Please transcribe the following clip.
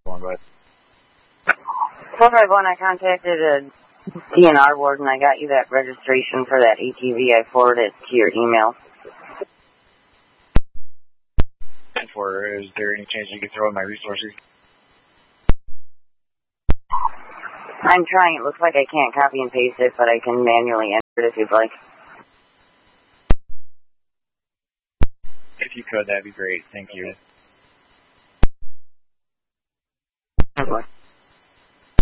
But 451, I contacted a DNR board and I got you that registration for that ATV. I forwarded it to your email. is there any chance you could throw in my resources? I'm trying. It looks like I can't copy and paste it, but I can manually enter it if you'd like. If you could, that'd be great. Thank you.